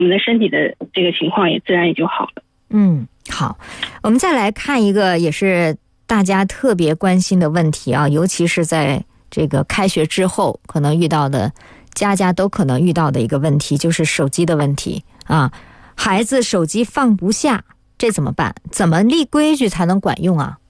我们的身体的这个情况也自然也就好了。 好，我们再来看一个也是大家特别关心的问题啊，尤其是在这个开学之后可能遇到的，家家都可能遇到的一个问题，就是手机的问题啊。孩子手机放不下，这怎么办？怎么立规矩才能管用啊？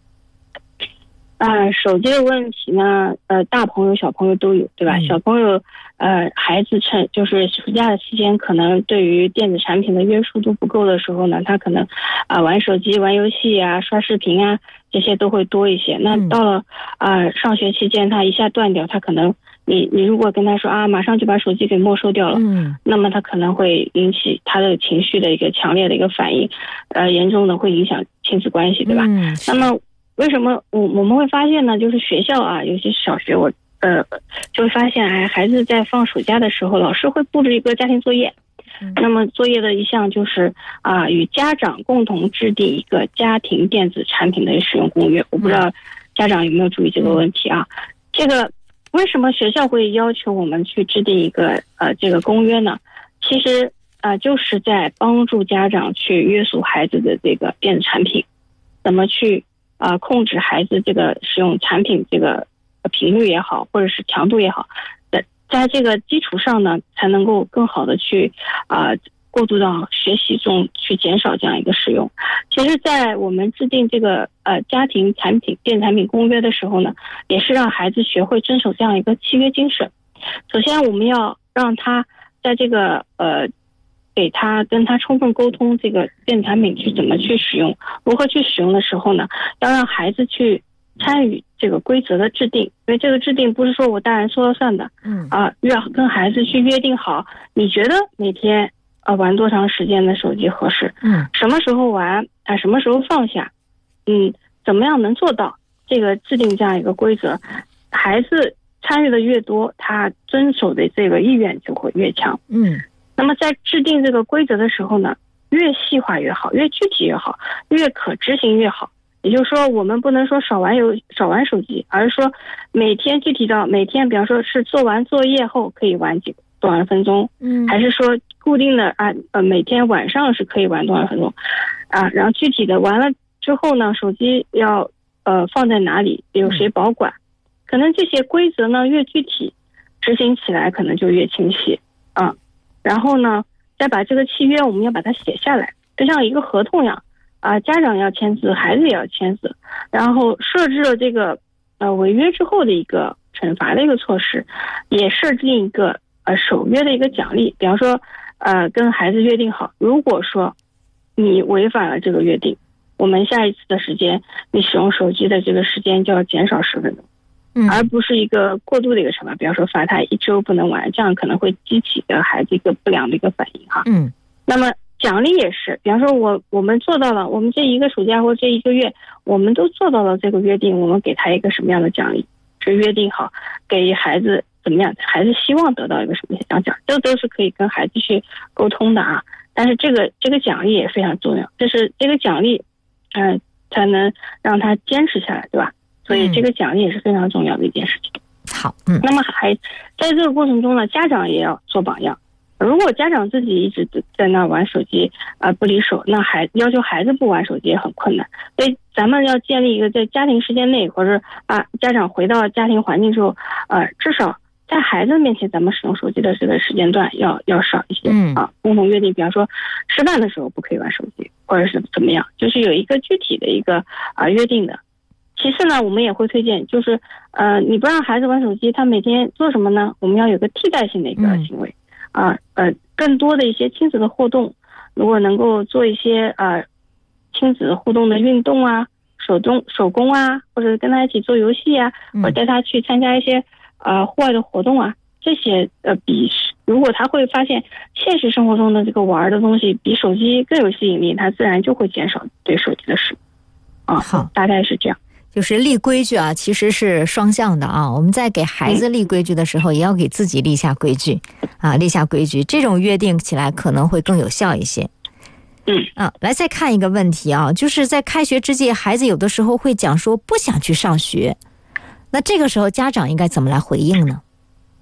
手机的问题呢，大朋友小朋友都有，对吧？小朋友孩子就是暑假的期间，可能对于电子产品的约束度不够的时候呢，他可能玩手机玩游戏啊刷视频啊这些都会多一些。那到了上学期间他一下断掉，他可能你如果跟他说马上就把手机给没收掉了，那么他可能会引起他的情绪的一个强烈的一个反应，严重的会影响亲子关系，对吧？那么为什么我们会发现呢？就是学校尤其是小学，就会发现孩子在放暑假的时候，老师会布置一个家庭作业。那么作业的一项就是与家长共同制定一个家庭电子产品的使用公约。我不知道家长有没有注意这个问题啊？这个为什么学校会要求我们去制定一个这个公约呢？其实就是在帮助家长去约束孩子的这个电子产品，怎么去控制孩子这个使用产品这个频率也好，或者是强度也好，在这个基础上呢，才能够更好的去过渡到学习中去减少这样一个使用。其实在我们制定这个家庭产品电子产品公约的时候呢，也是让孩子学会遵守这样一个契约精神。首先我们要让他在这个跟他充分沟通这个电子产品去怎么去使用，如何去使用的时候呢，要让孩子去参与这个规则的制定。因为这个制定不是说我大人说了算的，要跟孩子去约定好，你觉得每天玩多长时间的手机合适，什么时候玩什么时候放下，怎么样能做到这个制定这样一个规则。孩子参与的越多，他遵守的这个意愿就会越强。那么在制定这个规则的时候呢，越细化越好，越具体越好，越可执行越好。也就是说，我们不能说少玩手机，而是说每天具体到每天，比方说是做完作业后可以玩多少分钟，还是说固定的每天晚上是可以玩多少分钟然后具体的完了之后呢，手机要放在哪里，有谁保管，可能这些规则呢越具体，执行起来可能就越清晰然后呢，再把这个契约我们要把它写下来，就像一个合同一样家长要签字，孩子也要签字，然后设置了这个违约之后的一个惩罚的一个措施，也设定一个守约的一个奖励。比方说跟孩子约定好，如果说你违反了这个约定，我们下一次的时间你使用手机的这个时间就要减少10分钟，而不是一个过度的一个惩罚。比方说罚他1周不能玩，这样可能会激起孩子一个不良的一个反应那么奖励也是，比方说我们做到了，我们这一个暑假或这一个月我们都做到了这个约定，我们给他一个什么样的奖励，是约定好给孩子怎么样，孩子希望得到一个什么样奖，这都是可以跟孩子去沟通的但是这个奖励也非常重要，就是这个奖励才能让他坚持下来，对吧？所以这个奖励也是非常重要的一件事情。 好那么在这个过程中呢，家长也要做榜样。如果家长自己一直在那玩手机不离手，那要求孩子不玩手机也很困难。所以咱们要建立一个在家庭时间内，或者家长回到家庭环境之后至少在孩子面前咱们使用手机的这个时间段要少一些共同约定，比方说吃饭的时候不可以玩手机，或者是怎么样，就是有一个具体的一个约定的。其次呢，我们也会推荐，就是你不让孩子玩手机，他每天做什么呢？我们要有个替代性的一个行为更多的一些亲子的互动，如果能够做一些亲子互动的运动手工或者跟他一起做游戏或者带他去参加一些户外的活动这些如果他会发现现实生活中的这个玩的东西比手机更有吸引力，他自然就会减少对手机的使用好，大概是这样。 就是立规矩其实是双向的我们在给孩子立规矩的时候，也要给自己立下规矩立下规矩，这种约定起来可能会更有效一些。来再看一个问题就是在开学之际，孩子有的时候会讲说不想去上学，那这个时候家长应该怎么来回应呢？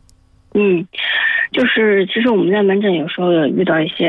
就是其实我们在门诊有时候有遇到一些